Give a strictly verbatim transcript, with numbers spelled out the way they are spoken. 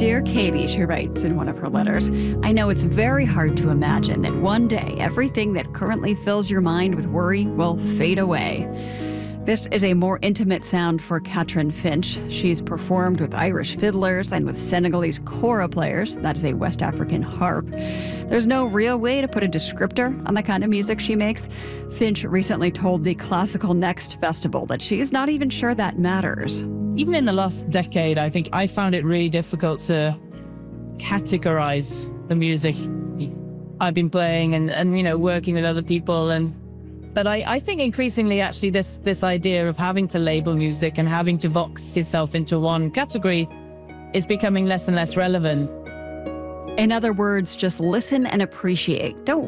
Dear Katie, she writes in one of her letters, I know it's very hard to imagine that one day everything that currently fills your mind with worry will fade away. This is a more intimate sound for Katrin Finch. She's performed with Irish fiddlers and with Senegalese kora players, that is a West African harp. There's no real way to put a descriptor on the kind of music she makes. Finch recently told the Classical Next Festival that she's not even sure that matters. Even in the last decade, I think I found it really difficult to categorize the music I've been playing and, and you know, working with other people. And But I, I think increasingly, actually, this, this idea of having to label music and having to box itself into one category is becoming less and less relevant. In other words, just listen and appreciate. Don't